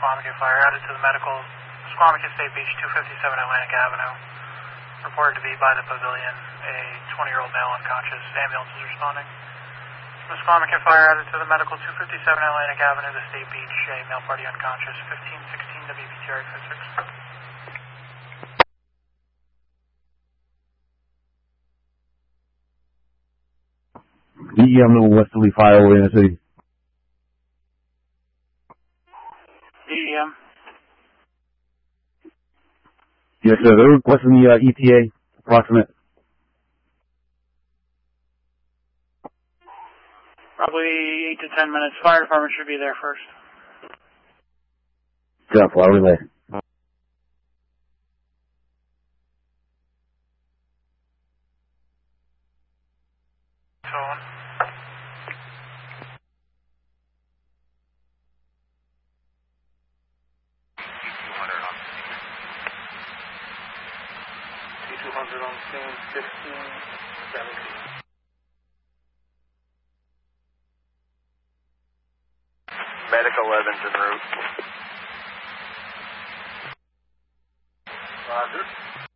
Squamish fire added to the medical. Squamish State Beach, 257 Atlantic Avenue. Reported to be by the pavilion. A 20-year-old male unconscious. Ambulance is responding. The Squamish fire added to the medical, 257 Atlantic Avenue, the State Beach. A male party unconscious. 1516 WBTR 56. DEM no westerly fire over in the city. DEM. Yes, sir. They're requesting the ETA approximate. Probably 8 to 10 minutes. Fire department should be there first. Got fire relay. So, T200 on scene, 1517. Medical 11's en route. Roger.